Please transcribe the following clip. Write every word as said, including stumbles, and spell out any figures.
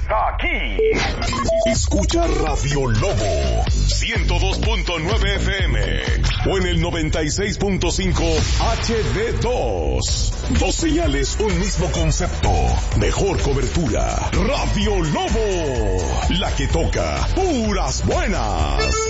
está aquí. Escucha Radio Lobo ciento dos punto nueve F M o en el noventa y seis punto cinco H D dos. Dos señales, un mismo concepto. Mejor cobertura. Radio Lobo, la que toca puras buenas.